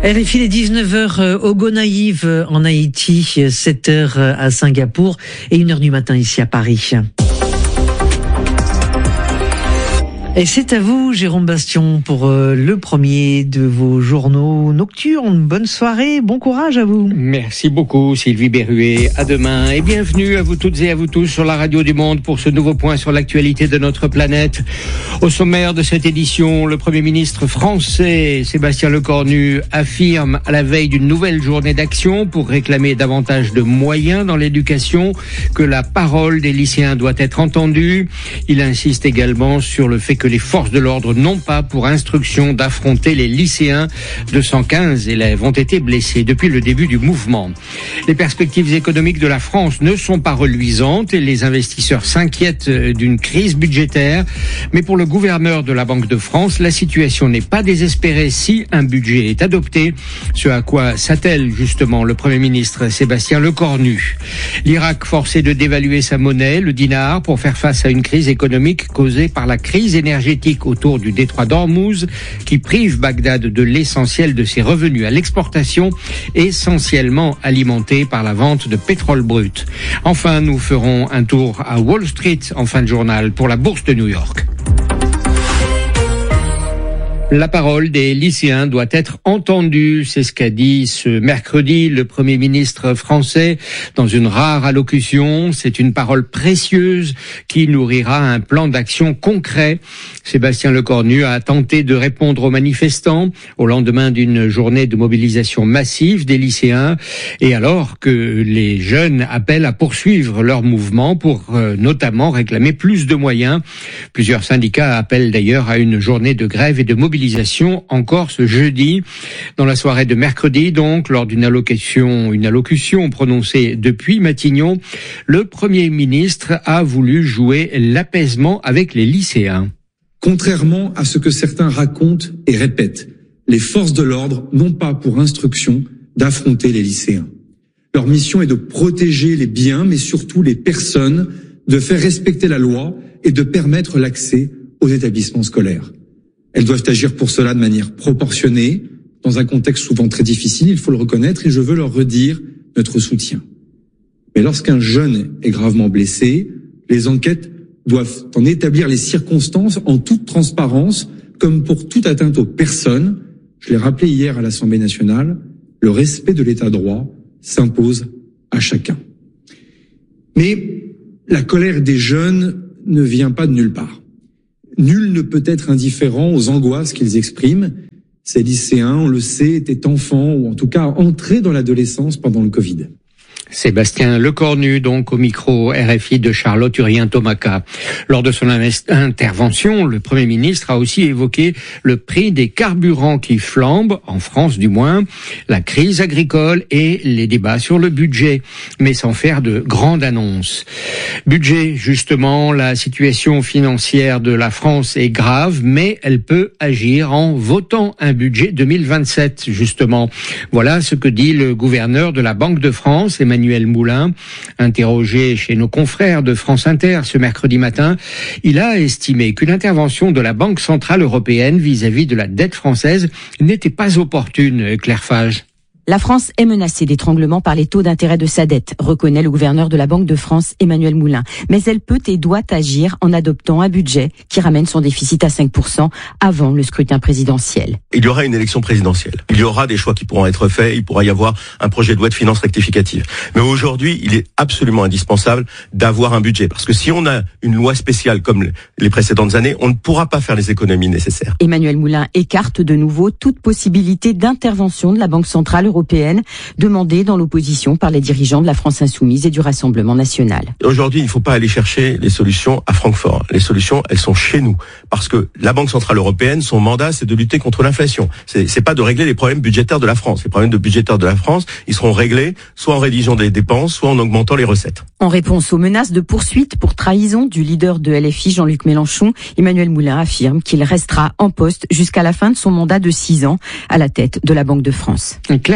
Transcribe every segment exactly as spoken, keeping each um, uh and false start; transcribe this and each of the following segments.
R F I, les dix-neuf heures au Gonaïves en Haïti, sept heures à Singapour et une heure du matin ici à Paris. Et c'est à vous, Jérôme Bastion, pour euh, le premier de vos journaux nocturnes. Bonne soirée, bon courage à vous. Merci beaucoup, Sylvie Berruet. À demain et bienvenue à vous toutes et à vous tous sur la Radio du Monde pour ce nouveau point sur l'actualité de notre planète. Au sommaire de cette édition, le Premier ministre français, Sébastien Lecornu, affirme à la veille d'une nouvelle journée d'action pour réclamer davantage de moyens dans l'éducation que la parole des lycéens doit être entendue. Il insiste également sur le fait que les forces de l'ordre n'ont pas pour instruction d'affronter les lycéens. deux cent quinze élèves ont été blessés depuis le début du mouvement. Les perspectives économiques de la France ne sont pas reluisantes et les investisseurs s'inquiètent d'une crise budgétaire. Mais pour le gouverneur de la Banque de France, la situation n'est pas désespérée si un budget est adopté. Ce à quoi s'attelle justement le Premier ministre Sébastien Lecornu. L'Irak forcé de dévaluer sa monnaie, le dinar, pour faire face à une crise économique causée par la crise énergétique autour du détroit d'Ormuz qui prive Bagdad de l'essentiel de ses revenus à l'exportation, essentiellement alimentés par la vente de pétrole brut. Enfin, nous ferons un tour à Wall Street en fin de journal pour la bourse de New York. La parole des lycéens doit être entendue, c'est ce qu'a dit ce mercredi le Premier ministre français dans une rare allocution. C'est une parole précieuse qui nourrira un plan d'action concret. Sébastien Lecornu a tenté de répondre aux manifestants au lendemain d'une journée de mobilisation massive des lycéens et alors que les jeunes appellent à poursuivre leur mouvement pour euh, notamment réclamer plus de moyens. Plusieurs syndicats appellent d'ailleurs à une journée de grève et de mobilisation encore ce jeudi. Dans la soirée de mercredi, donc, lors d'une allocution, une allocution prononcée depuis Matignon, le Premier ministre a voulu jouer l'apaisement avec les lycéens. Contrairement à ce que certains racontent et répètent, les forces de l'ordre n'ont pas pour instruction d'affronter les lycéens. Leur mission est de protéger les biens, mais surtout les personnes, de faire respecter la loi et de permettre l'accès aux établissements scolaires. Elles doivent agir pour cela de manière proportionnée, dans un contexte souvent très difficile, il faut le reconnaître, et je veux leur redire notre soutien. Mais lorsqu'un jeune est gravement blessé, les enquêtes doivent en établir les circonstances en toute transparence, comme pour toute atteinte aux personnes. Je l'ai rappelé hier à l'Assemblée nationale, le respect de l'état de droit s'impose à chacun. Mais la colère des jeunes ne vient pas de nulle part. Nul ne peut être indifférent aux angoisses qu'ils expriment. Ces lycéens, on le sait, étaient enfants ou en tout cas entrés dans l'adolescence pendant le Covid. Sébastien Lecornu, donc au micro R F I de Charlotte Urien-Tomaca. Lors de son intervention, le Premier ministre a aussi évoqué le prix des carburants qui flambent, en France du moins, la crise agricole et les débats sur le budget, mais sans faire de grandes annonces. Budget, justement, la situation financière de la France est grave, mais elle peut agir en votant un budget deux mille vingt-sept, justement. Voilà ce que dit le gouverneur de la Banque de France, Emmanuel Emmanuel Moulin, interrogé chez nos confrères de France Inter ce mercredi matin, il a estimé qu'une intervention de la Banque Centrale Européenne vis-à-vis de la dette française n'était pas opportune, Claire Fage. La France est menacée d'étranglement par les taux d'intérêt de sa dette, reconnaît le gouverneur de la Banque de France, Emmanuel Moulin. Mais elle peut et doit agir en adoptant un budget qui ramène son déficit à cinq pour cent avant le scrutin présidentiel. Il y aura une élection présidentielle. Il y aura des choix qui pourront être faits. Il pourra y avoir un projet de loi de finances rectificative. Mais aujourd'hui, il est absolument indispensable d'avoir un budget. Parce que si on a une loi spéciale comme les précédentes années, on ne pourra pas faire les économies nécessaires. Emmanuel Moulin écarte de nouveau toute possibilité d'intervention de la Banque Centrale Européenne, demandée dans l'opposition par les dirigeants de la France Insoumise et du Rassemblement National. Aujourd'hui, il ne faut pas aller chercher les solutions à Francfort. Les solutions, elles sont chez nous. Parce que la Banque Centrale Européenne, son mandat, c'est de lutter contre l'inflation. C'est, c'est pas de régler les problèmes budgétaires de la France. Les problèmes de budgétaires de la France, ils seront réglés soit en réduisant des dépenses, soit en augmentant les recettes. En réponse aux menaces de poursuite pour trahison du leader de L F I, Jean-Luc Mélenchon, Emmanuel Moulin affirme qu'il restera en poste jusqu'à la fin de son mandat de six ans à la tête de la Banque de France. Claire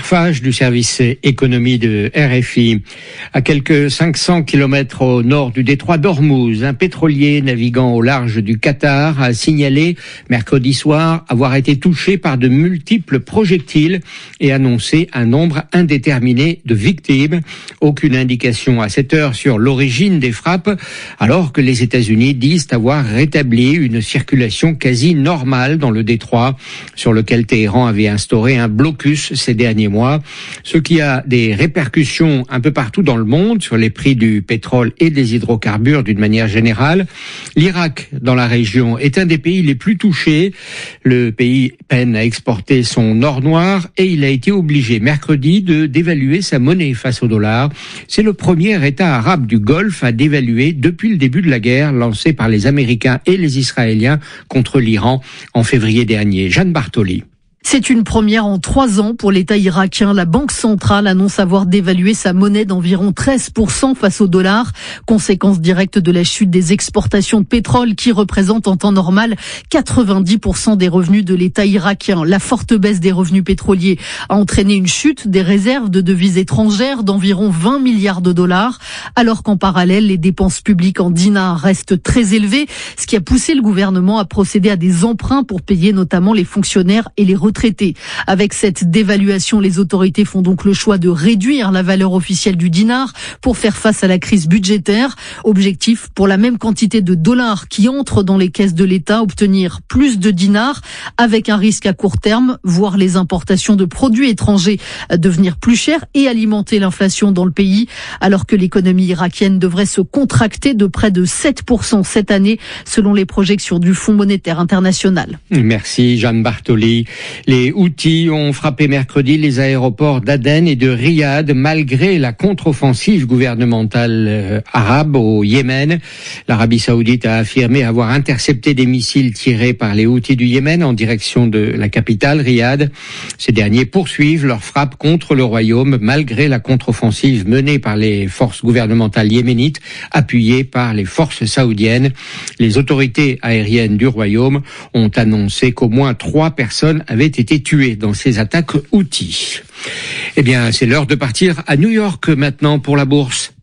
Pierre Fage du service économie de R F I. À quelques cinq cents kilomètres au nord du détroit d'Ormuz, un pétrolier naviguant au large du Qatar a signalé mercredi soir avoir été touché par de multiples projectiles et annoncé un nombre indéterminé de victimes. Aucune indication à cette heure sur l'origine des frappes, alors que les États-Unis disent avoir rétabli une circulation quasi normale dans le détroit, sur lequel Téhéran avait instauré un blocus ces derniers mois, ce qui a des répercussions un peu partout dans le monde sur les prix du pétrole et des hydrocarbures d'une manière générale. L'Irak, dans la région, est un des pays les plus touchés. Le pays peine à exporter son or noir et il a été obligé mercredi de dévaluer sa monnaie face au dollar. C'est le premier État arabe du Golfe à dévaluer depuis le début de la guerre lancée par les Américains et les Israéliens contre l'Iran en février dernier. Jeanne Bartoli. C'est une première en trois ans pour l'État irakien. La Banque centrale annonce avoir dévalué sa monnaie d'environ treize pour cent face au dollar, conséquence directe de la chute des exportations de pétrole qui représentent en temps normal quatre-vingt-dix pour cent des revenus de l'État irakien. La forte baisse des revenus pétroliers a entraîné une chute des réserves de devises étrangères d'environ vingt milliards de dollars, alors qu'en parallèle, les dépenses publiques en dinars restent très élevées, ce qui a poussé le gouvernement à procéder à des emprunts pour payer notamment les fonctionnaires et les retraités. Avec cette dévaluation, les autorités font donc le choix de réduire la valeur officielle du dinar pour faire face à la crise budgétaire. Objectif, pour la même quantité de dollars qui entrent dans les caisses de l'État, obtenir plus de dinars avec un risque à court terme, voir les importations de produits étrangers devenir plus chères et alimenter l'inflation dans le pays, alors que l'économie irakienne devrait se contracter de près de sept pour cent cette année, selon les projections du Fonds monétaire international. Merci Jeanne Bartoli. Les Houthis ont frappé mercredi les aéroports d'Aden et de Riyad malgré la contre-offensive gouvernementale euh, arabe au Yémen. L'Arabie saoudite a affirmé avoir intercepté des missiles tirés par les Houthis du Yémen en direction de la capitale, Riyad. Ces derniers poursuivent leur frappe contre le royaume malgré la contre-offensive menée par les forces gouvernementales yéménites appuyées par les forces saoudiennes. Les autorités aériennes du royaume ont annoncé qu'au moins trois personnes avaient été tués dans ces attaques Houthis. Eh bien, c'est l'heure de partir à New York maintenant pour la bourse.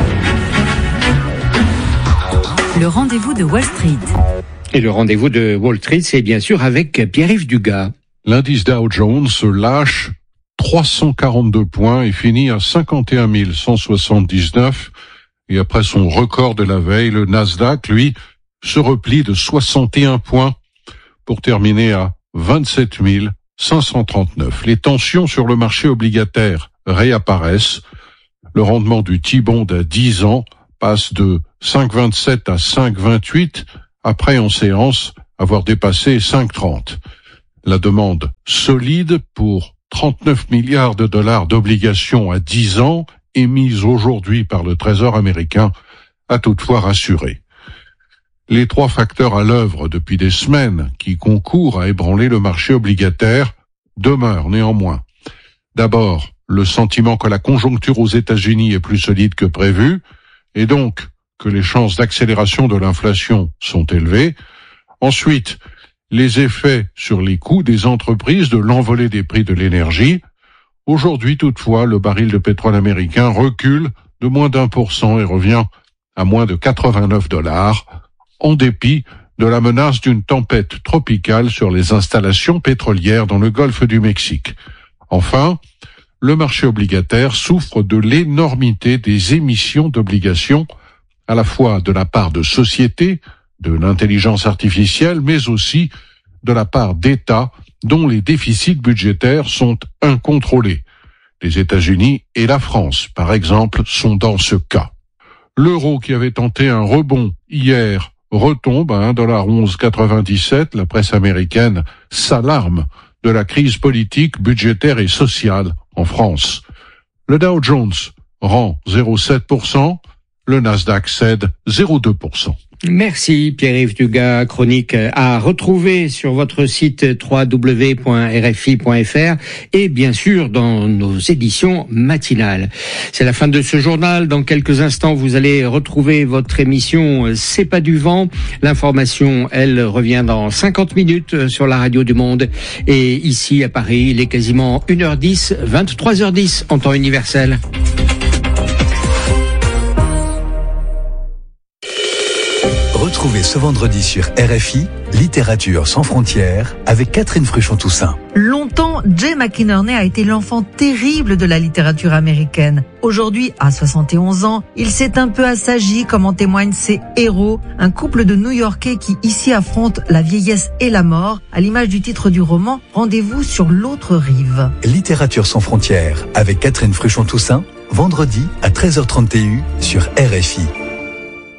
Le rendez-vous de Wall Street. Et le rendez-vous de Wall Street, c'est bien sûr avec Pierre-Yves Dugas. L'indice Dow Jones se lâche trois cent quarante-deux points et finit à cinquante et un mille cent soixante-dix-neuf. Et après son record de la veille, le Nasdaq, lui, se replie de soixante et un points pour terminer à vingt-sept mille cinq cent trente-neuf. Les tensions sur le marché obligataire réapparaissent. Le rendement du T-bond à dix ans passe de cinq virgule vingt-sept à cinq virgule vingt-huit après en séance avoir dépassé cinq virgule trente. La demande solide pour trente-neuf milliards de dollars d'obligations à dix ans émises aujourd'hui par le Trésor américain a toutefois rassuré. Les trois facteurs à l'œuvre depuis des semaines qui concourent à ébranler le marché obligataire demeurent néanmoins. D'abord, le sentiment que la conjoncture aux États-Unis est plus solide que prévu, et donc que les chances d'accélération de l'inflation sont élevées. Ensuite, les effets sur les coûts des entreprises de l'envolée des prix de l'énergie. Aujourd'hui, toutefois, le baril de pétrole américain recule de moins d'un pour cent et revient à moins de quatre-vingt-neuf dollars. En dépit de la menace d'une tempête tropicale sur les installations pétrolières dans le golfe du Mexique. Enfin, le marché obligataire souffre de l'énormité des émissions d'obligations, à la fois de la part de sociétés, de l'intelligence artificielle, mais aussi de la part d'États dont les déficits budgétaires sont incontrôlés. Les États-Unis et la France, par exemple, sont dans ce cas. L'euro qui avait tenté un rebond hier retombe à un dollar onze quatre-vingt-dix-sept. La presse américaine s'alarme de la crise politique, budgétaire et sociale en France. Le Dow Jones rend zéro virgule sept pour cent, le Nasdaq cède zéro virgule deux pour cent. Merci Pierre-Yves Dugas, chronique à retrouver sur votre site w w w point r f i point f r et bien sûr dans nos éditions matinales. C'est la fin de ce journal. Dans quelques instants, vous allez retrouver votre émission C'est pas du vent. L'information, elle, revient dans cinquante minutes sur la radio du Monde. Et ici à Paris, il est quasiment une heure dix, vingt-trois heures dix en temps universel. Retrouvez ce vendredi sur R F I, Littérature sans frontières, avec Catherine Fruchon-Toussaint. Longtemps, Jay McInerney a été l'enfant terrible de la littérature américaine. Aujourd'hui, à soixante et onze ans, il s'est un peu assagi, comme en témoignent ses héros, un couple de New-Yorkais qui ici affrontent la vieillesse et la mort, à l'image du titre du roman « Rendez-vous sur l'autre rive ». Littérature sans frontières, avec Catherine Fruchon-Toussaint, vendredi à treize heures trente et une sur R F I.